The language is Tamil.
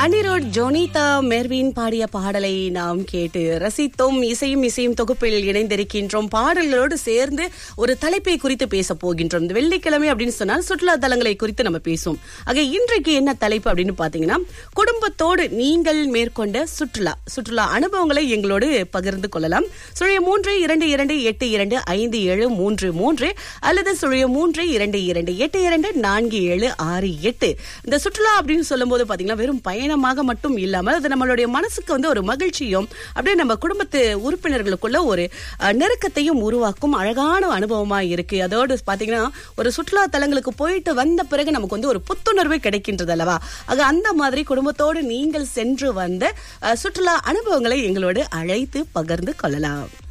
அனிருத் ஜோனிதா மெர்வின் பாடிய பாடலை நாம் கேட்டு ரசித்தோம். இசையும் தொகுப்பில் இணைந்திருக்கின்றோம். பாடல்களோடு சேர்ந்து ஒரு தலைப்பை குறித்து பேச போகின்றோம். இந்த வெள்ளிக்கிழமை அப்படின்னு சொன்னால் சுற்றுலா தலங்களை குறித்து நம்ம பேசுவோம். ஆக இன்றைக்கு என்ன தலைப்பு அப்படின்னு பாத்தீங்கன்னா, குடும்பத்தோடு நீங்கள் மேற்கொண்ட சுற்றுலா அனுபவங்களை எங்களோடு பகிர்ந்து கொள்ளலாம். 0322825733 அல்லது 0322824748. இந்த சுற்றுலா அப்படின்னு சொல்லும் போது பாத்தீங்கன்னா வெறும் பயணமாக மட்டும் இல்லாமல் அது நம்மளுடைய மனசுக்கு வந்து ஒரு மகிழ்ச்சியும் அப்படியே நம்ம குடும்பத்து உறுப்பினர்களுக்குள்ள ஒரு நெருக்கத்தையும் உருவாக்கும் அழகான அனுபவமா இருக்கு. அதோடு பாத்தீங்கன்னா ஒரு சுற்றுலா தலங்களுக்கு போயிட்டு வந்த பிறகு நமக்கு வந்து ஒரு புத்துணர்வு கிடைக்கின்றது அல்லவா? ஆக அந்த மாதிரி குடும்பத்தோடு நீங்கள் சென்று வந்த சுற்றுலா அனுபவங்களை எங்களோடு அழைத்து பகிர்ந்து கொள்ளலாம்.